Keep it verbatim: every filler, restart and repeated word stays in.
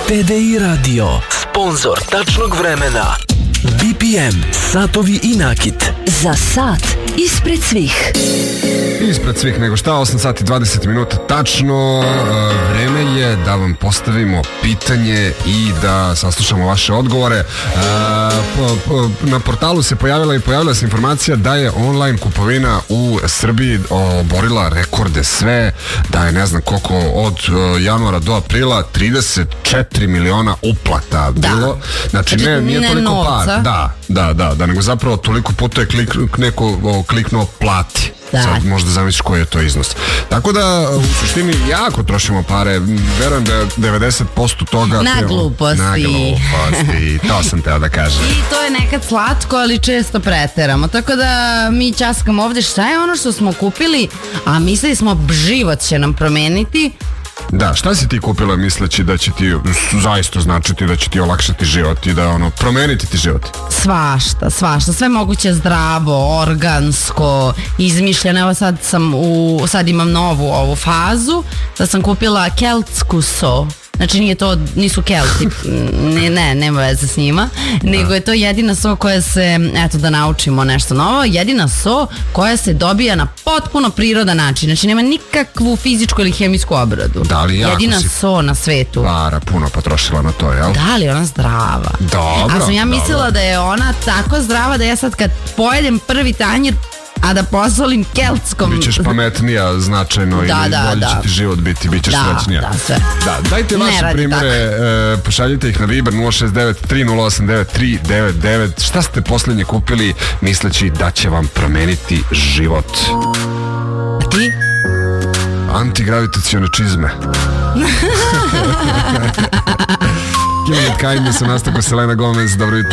T D I Radio, sponsor tačnog vremena. B P M, satovi i nakit. Za sat ispred svih. Ispred svih nego šta, osam sati dvadeset minuta tačno. Vreme je da vam postavimo pitanje i da saslušamo vaše odgovore. Na portalu se pojavila i pojavila se informacija da je online kupovina u Srbiji oborila rekorde sve, da je ne znam koliko od januara do aprila trideset četiri miliona uplata bilo. Znači ne, nije toliko par. Da, da, da, da, nego zapravo toliko puta je klik, neko o, kliknuo plati. Da. Sad možda zamisliš koji je to iznos. Tako da u suštini jako trošimo pare. Verujem da je devedeset posto toga na gluposti. Na gluposti, to sam teo da kažem. I to je nekad slatko, ali često preteramo. Tako da mi ćaskamo ovdje šta je ono što smo kupili, a mislili smo život će nam promeniti. Da, šta si ti kupila misleći da će ti zaista značiti da će ti olakšati život i da ono, promeniti ti život? Svašta, svašta, sve moguće zdravo, organsko, izmišljeno. Evo sad sam u, sad imam novu ovu fazu, da sam kupila keltsku so. Znači nije to, nisu Kelti, ne, ne, nema veze s njima, nego je to jedina so koja se, eto da naučimo nešto novo, jedina so koja se dobija na potpuno prirodan način, znači nema nikakvu fizičku ili hemijsku obradu. Da li jako jedina si so na svetu. Para puno potrošila na to, jel? Da li je ona zdrava? Dobro. A sam ja mislila dobro. da je ona tako zdrava da ja sad kad pojedem prvi tanjir, a da posolim keltskom... Bićeš pametnija značajno da, i da, bolje da. će ti život biti, bićeš da, srećnija. Da, sve. Da, dajte vaše primjere, e, pošaljite ih na Viber nula šest devet tri nula osam devet tri devet devet. Šta ste posljednje kupili misleći da će vam promeniti život? A ti? Antigravitacione čizme. Kilomit Kajme sa nastavkom Selena Gomez, dobro jutro.